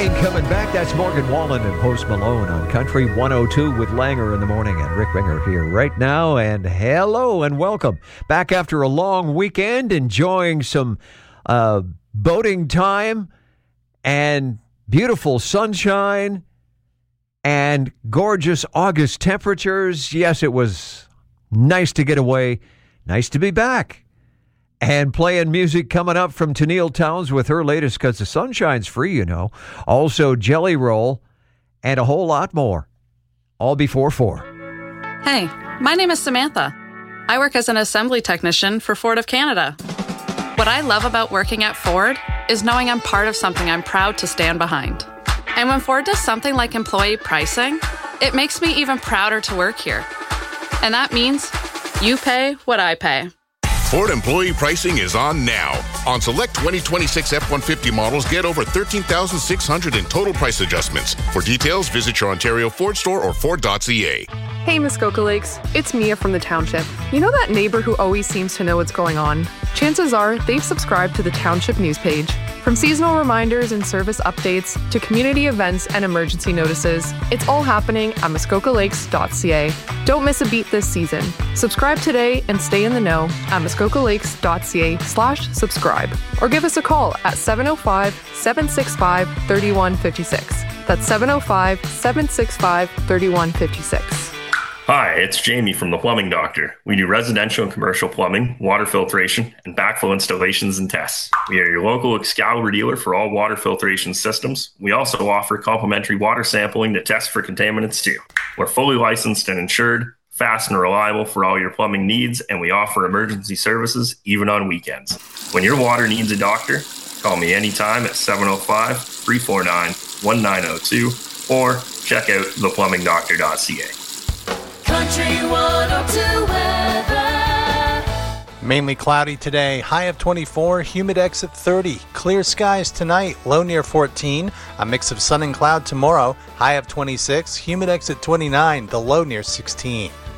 Rain coming back. That's Morgan Wallen and Post Malone on Country 102 with Langer in the morning. And Rick Ringer here right now. And hello and welcome. Back after a long weekend, enjoying some boating time and beautiful sunshine and gorgeous August temperatures. Yes, it was nice to get away. Nice to be back. And playing music coming up from Tennille Towns with her latest, because the sunshine's free, you know. Also, Jelly Roll and a whole lot more. All before 4. Hey, my name is Samantha. I work as an assembly technician for Ford of Canada. What I love about working at Ford is knowing I'm part of something I'm proud to stand behind. And when Ford does something like employee pricing, it makes me even prouder to work here. And that means you pay what I pay. Ford employee pricing is on now. On select 2026 F-150 models, get over $13,600 in total price adjustments. For details, visit your Ontario Ford store or Ford.ca. Hey, Muskoka Lakes, it's Mia from the Township. You know that neighbor who always seems to know what's going on? Chances are they've subscribed to the Township news page. From seasonal reminders and service updates to community events and emergency notices, it's all happening at muskokalakes.ca. Don't miss a beat this season. Subscribe today and stay in the know at muskokalakes.ca/subscribe. Or give us a call at 705-765-3156. That's 705-765-3156. Hi, it's Jamie from The Plumbing Doctor. We do residential and commercial plumbing, water filtration, and backflow installations and tests. We are your local Excalibur dealer for all water filtration systems. We also offer complimentary water sampling to test for contaminants too. We're fully licensed and insured, fast and reliable for all your plumbing needs, and we offer emergency services even on weekends. When your water needs a doctor, call me anytime at 705-349-1902 or check out theplumbingdoctor.ca. Country 102 weather. Mainly cloudy today, high of 24, humidex at 30. Clear skies tonight, low near 14. A mix of sun and cloud tomorrow, high of 26, humidex at 29, the low near 16.